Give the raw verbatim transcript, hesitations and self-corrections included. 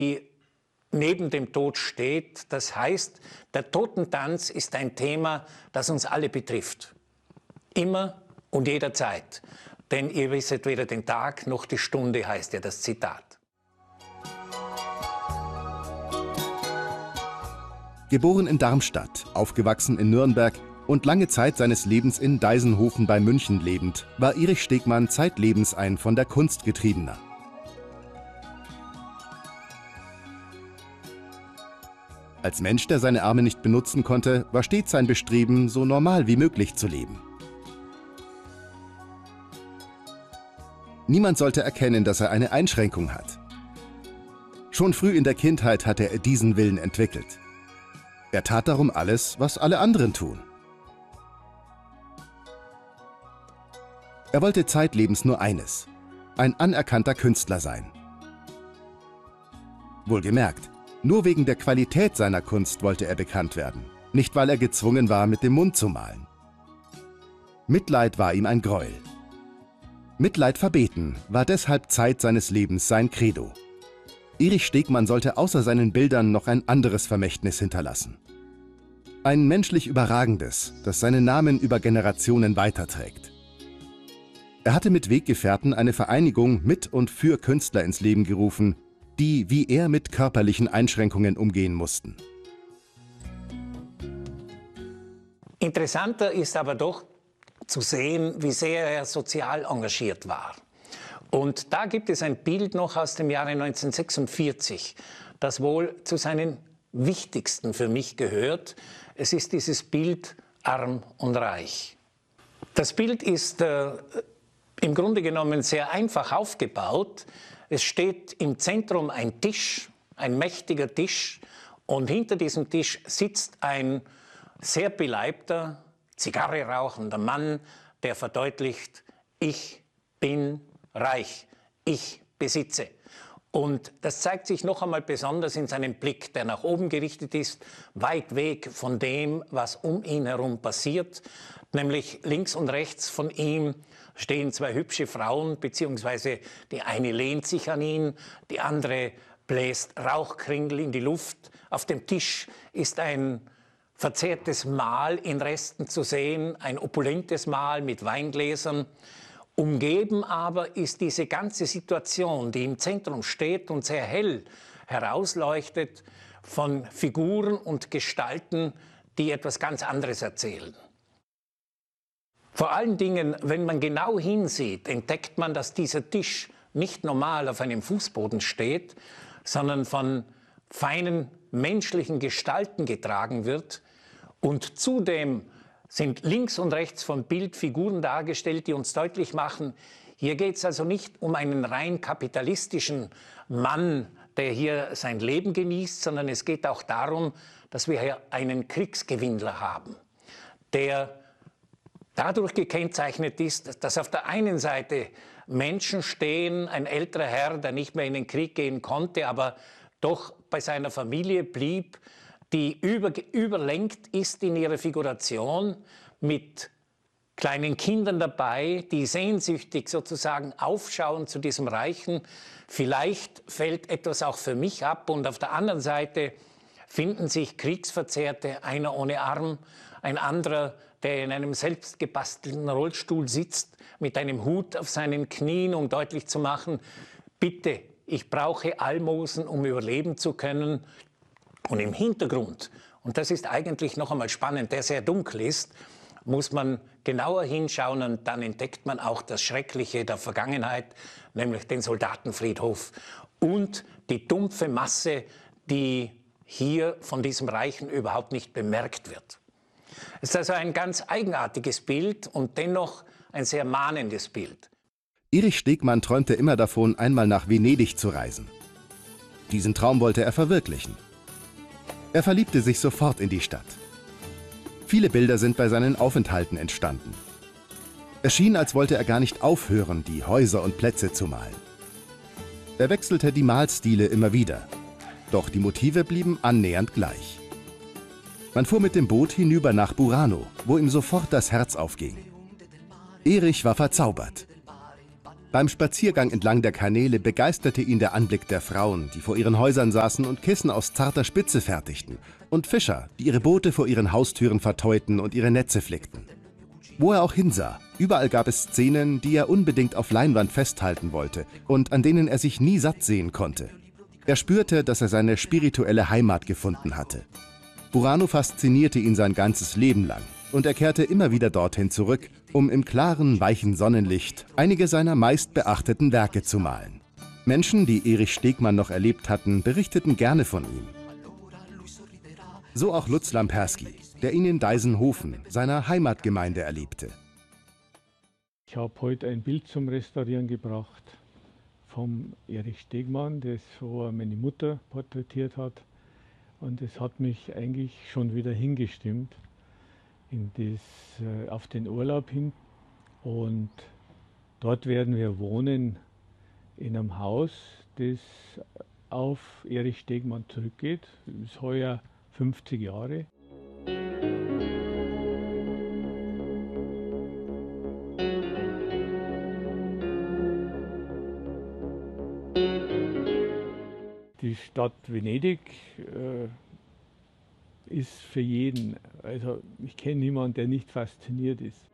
die neben dem Tod steht. Das heißt, der Totentanz ist ein Thema, das uns alle betrifft. Immer und jederzeit. Denn ihr wisset weder den Tag noch die Stunde, heißt ja das Zitat. Geboren in Darmstadt, aufgewachsen in Nürnberg und lange Zeit seines Lebens in Deisenhofen bei München lebend, war Erich Stegmann zeitlebens ein von der Kunst Getriebener. Als Mensch, der seine Arme nicht benutzen konnte, war stets sein Bestreben, so normal wie möglich zu leben. Niemand sollte erkennen, dass er eine Einschränkung hat. Schon früh in der Kindheit hatte er diesen Willen entwickelt. Er tat darum alles, was alle anderen tun. Er wollte zeitlebens nur eines: ein anerkannter Künstler sein. Wohlgemerkt, nur wegen der Qualität seiner Kunst wollte er bekannt werden, nicht weil er gezwungen war, mit dem Mund zu malen. Mitleid war ihm ein Gräuel. Mitleid verbeten war deshalb Zeit seines Lebens sein Credo. Erich Stegmann sollte außer seinen Bildern noch ein anderes Vermächtnis hinterlassen. Ein menschlich Überragendes, das seinen Namen über Generationen weiterträgt. Er hatte mit Weggefährten eine Vereinigung mit und für Künstler ins Leben gerufen, die wie er mit körperlichen Einschränkungen umgehen mussten. Interessanter ist aber doch zu sehen, wie sehr er sozial engagiert war. Und da gibt es ein Bild noch aus dem Jahre neunzehnhundertsechsundvierzig, das wohl zu seinen wichtigsten für mich gehört. Es ist dieses Bild Arm und Reich. Das Bild ist äh, im Grunde genommen sehr einfach aufgebaut. Es steht im Zentrum ein Tisch, ein mächtiger Tisch, und hinter diesem Tisch sitzt ein sehr beleibter, Zigarre rauchender Mann, der verdeutlicht: Ich bin reich, ich besitze. Und das zeigt sich noch einmal besonders in seinem Blick, der nach oben gerichtet ist, weit weg von dem, was um ihn herum passiert. Nämlich links und rechts von ihm stehen zwei hübsche Frauen, beziehungsweise die eine lehnt sich an ihn, die andere bläst Rauchkringel in die Luft. Auf dem Tisch ist ein verzehrtes Mahl in Resten zu sehen, ein opulentes Mahl mit Weingläsern. Umgeben aber ist diese ganze Situation, die im Zentrum steht und sehr hell herausleuchtet, von Figuren und Gestalten, die etwas ganz anderes erzählen. Vor allen Dingen, wenn man genau hinsieht, entdeckt man, dass dieser Tisch nicht normal auf einem Fußboden steht, sondern von feinen menschlichen Gestalten getragen wird. Und zudem sind links und rechts vom Bild Figuren dargestellt, die uns deutlich machen, hier geht es also nicht um einen rein kapitalistischen Mann, der hier sein Leben genießt, sondern es geht auch darum, dass wir hier einen Kriegsgewinnler haben, der dadurch gekennzeichnet ist, dass auf der einen Seite Menschen stehen, ein älterer Herr, der nicht mehr in den Krieg gehen konnte, aber doch bei seiner Familie blieb, die über, überlenkt ist in ihrer Figuration, mit kleinen Kindern dabei, die sehnsüchtig sozusagen aufschauen zu diesem Reichen. Vielleicht fällt etwas auch für mich ab, und auf der anderen Seite finden sich Kriegsverzehrte, einer ohne Arm, ein anderer, der in einem selbstgebastelten Rollstuhl sitzt, mit einem Hut auf seinen Knien, um deutlich zu machen: Bitte, ich brauche Almosen, um überleben zu können. Und im Hintergrund, und das ist eigentlich noch einmal spannend, der sehr dunkel ist, muss man genauer hinschauen, und dann entdeckt man auch das Schreckliche der Vergangenheit, nämlich den Soldatenfriedhof und die dumpfe Masse, die hier von diesem Reichen überhaupt nicht bemerkt wird. Es ist also ein ganz eigenartiges Bild und dennoch ein sehr mahnendes Bild. Erich Stegmann träumte immer davon, einmal nach Venedig zu reisen. Diesen Traum wollte er verwirklichen. Er verliebte sich sofort in die Stadt. Viele Bilder sind bei seinen Aufenthalten entstanden. Es schien, als wollte er gar nicht aufhören, die Häuser und Plätze zu malen. Er wechselte die Malstile immer wieder, doch die Motive blieben annähernd gleich. Man fuhr mit dem Boot hinüber nach Burano, wo ihm sofort das Herz aufging. Erich war verzaubert. Beim Spaziergang entlang der Kanäle begeisterte ihn der Anblick der Frauen, die vor ihren Häusern saßen und Kissen aus zarter Spitze fertigten, und Fischer, die ihre Boote vor ihren Haustüren verteuten und ihre Netze flickten. Wo er auch hinsah, überall gab es Szenen, die er unbedingt auf Leinwand festhalten wollte und an denen er sich nie satt sehen konnte. Er spürte, dass er seine spirituelle Heimat gefunden hatte. Burano faszinierte ihn sein ganzes Leben lang und er kehrte immer wieder dorthin zurück, um im klaren, weichen Sonnenlicht einige seiner meist beachteten Werke zu malen. Menschen, die Erich Stegmann noch erlebt hatten, berichteten gerne von ihm. So auch Lutz Lamperski, der ihn in Deisenhofen, seiner Heimatgemeinde, erlebte. Ich habe heute ein Bild zum Restaurieren gebracht vom Erich Stegmann, das so meine Mutter porträtiert hat. Und es hat mich eigentlich schon wieder hingestimmt in das, äh, auf den Urlaub hin. Und dort werden wir wohnen in einem Haus, das auf Erich Stegmann zurückgeht. Das ist heuer fünfzig Jahre. Die Stadt Venedig äh, ist für jeden, also ich kenne niemanden, der nicht fasziniert ist.